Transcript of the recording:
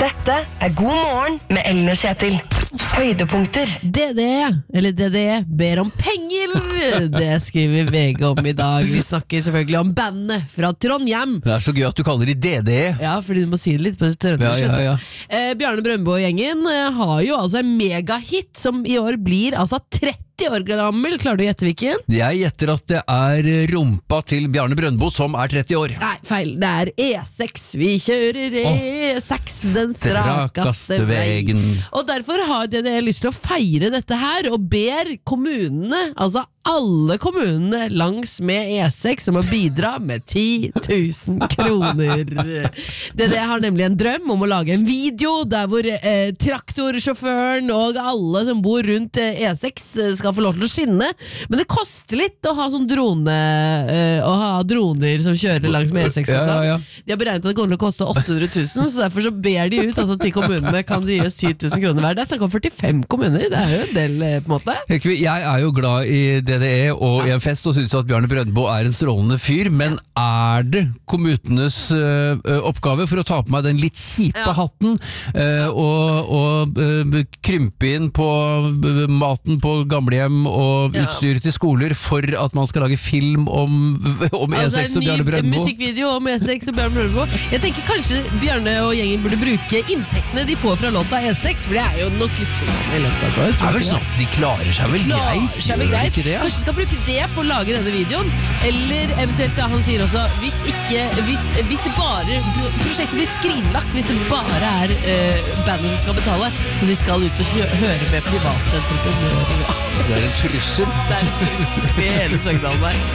Dette God morgen med Ellen og Kjetil. Høydepunkter. DDE ber om penger. Det skriver VG om i dag. Vi snakker selvfølgelig om bandet fra Trondheim. Det så gøy at du kaller de DDE. Ja, fordi du må si det litt på trøndersk. Ja. Bjarne Brøndbo og gjengen har jo altså en megahit som i år blir altså 30 år gammel. Klarer du å gjette hvilken? Jeg gjetter at det rumpa til Bjarne Brøndbo som 30 år. Nei, feil. Det E6. Vi kjører E6, den strakaste veien. Og derfor har DDE lyst til å feire dette her, og ber kommunene, altså alle kommunene langs med E6 om å bidra med 10 000 kroner. DDE har nemlig en drøm om å lage en video der hvor traktorsjåføren og alle som bor rundt E6 skal få lov til å skinne, men det koster litt å ha sånn å ha droner som kjører langs med E6 og sånn. Ja. De har beregnet at det kommer til å koste 800 000, så derfor så ber de ut altså, til kommunene, kan de gi oss 10 000 kroner hver. Det snakket om 45 kommuner, det jo en del på en måte. Jeg jo glad i DDE og i en fest og synes at Bjarne Brøndbo en strålende fyr, men det kommunenes oppgave for å ta på meg den litt kjipe hatten og krympe inn på maten på gamlehjem og utstyret til skoler for at man skal lage film om E6 og Bjarne Brøndbo? Musikkvideo om E6 og Bjarne Brøndbo. Jeg tenker kanskje Bjarne og gjengen burde bruke inntektene de får fra låta E6, for det jo nok litt i løpet av et år. Det vel sånn at de klarer seg vel greit? Kanskje skal bruke det på å lage denne videoen, eller eventuelt da han sier også hvis det bare prosjektet blir skrinlagt, hvis det bare bandet som skal betale, så de skal ut og høre med private entreprenører. Det en trussel. Det en trussel i hele Søgdalen der.